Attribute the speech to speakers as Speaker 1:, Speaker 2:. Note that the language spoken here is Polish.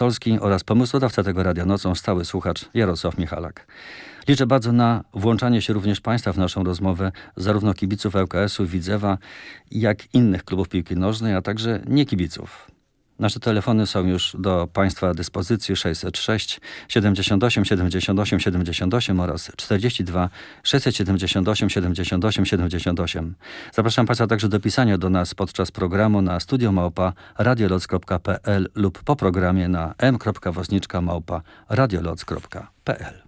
Speaker 1: Polski oraz pomysłodawca tego Radia Nocą, stały słuchacz Jarosław Michalak. Liczę bardzo na włączanie się również Państwa w naszą rozmowę, zarówno kibiców ŁKS-u, Widzewa, jak innych klubów piłki nożnej, a także nie kibiców. Nasze telefony są już do Państwa dyspozycji 606 78 78 78 oraz 42 678 78 78. Zapraszam Państwa także do pisania do nas podczas programu na studio@radioloc.pl lub po programie na m.wosniczka@radioloc.pl.